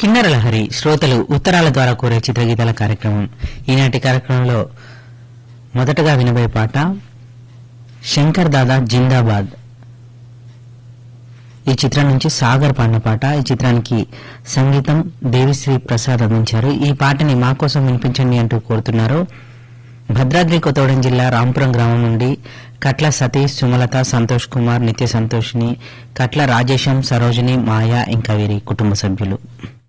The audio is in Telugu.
కిన్నెర లహరి శ్రోతలు ఉత్తరాల ద్వారా కోరే చిత్రగీతాల కార్యక్రమం. ఈనాటి కార్యక్రమంలో మొదటగా వినబోయే పాట శంకర్ దాదా జిందాబాద్ ఈ చిత్రం నుంచి సాగర్ పాడిన పాట. ఈ చిత్రానికి సంగీతం దేవిశ్రీ ప్రసాద్ అందించారు. ఈ పాటని మా కోసం వినిపించండి అంటూ కోరుతున్నారు భద్రాద్రి కొత్తగూడెం జిల్లా రాంపురం గ్రామం నుండి కట్ల సతీష్, సుమలత, సంతోష్ కుమార్, నిత్య సంతోషిని, కట్ల రాజేశం, సరోజిని, మాయా ఇంకా వీరి కుటుంబ సభ్యులు.